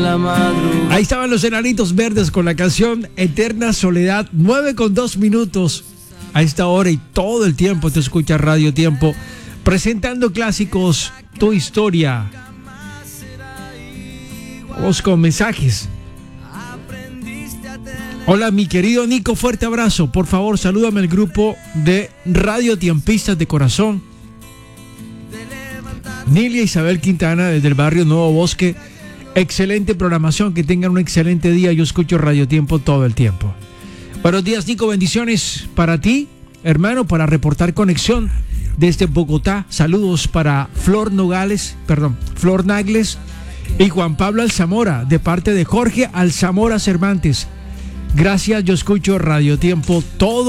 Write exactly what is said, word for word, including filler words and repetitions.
la madrugada. Ahí estaban los Enanitos Verdes con la canción Eterna Soledad, nueve con dos minutos. A esta hora y todo el tiempo te escucha Radio Tiempo, presentando clásicos, tu historia. Vamos con mensajes. Hola, mi querido Nico, fuerte abrazo. Por favor, salúdame al grupo de Radio Tiempistas de Corazón. Nilia Isabel Quintana, desde el barrio Nuevo Bosque. Excelente programación, que tengan un excelente día. Yo escucho Radio Tiempo todo el tiempo. Buenos días, Nico, bendiciones para ti, hermano, para reportar conexión desde Bogotá. Saludos para Flor Nogales, perdón, Flor Nagles y Juan Pablo Alzamora, de parte de Jorge Alzamora Cervantes. Gracias, yo escucho Radio Tiempo todo